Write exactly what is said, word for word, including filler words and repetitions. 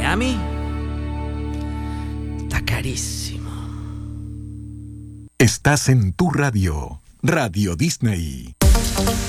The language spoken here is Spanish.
Miami está carísimo. Estás en tu radio, Radio Disney.